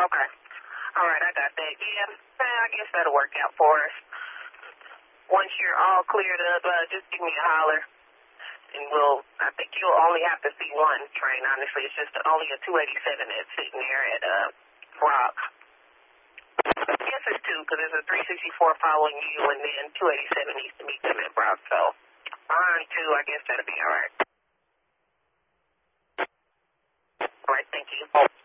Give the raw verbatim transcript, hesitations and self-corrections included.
Okay. All right, I got that. Yeah, I guess that'll work out for us. Once you're all cleared up, uh, just give me a holler. And we'll, I think you'll only have to see one train, honestly. It's just only a two eighty-seven that's sitting there at uh, Brock. I guess it's two, because there's a three sixty-four following you, and then two eighty-seven needs to meet them at Brock. So, on two, I guess that'll be all right. All right, thank you.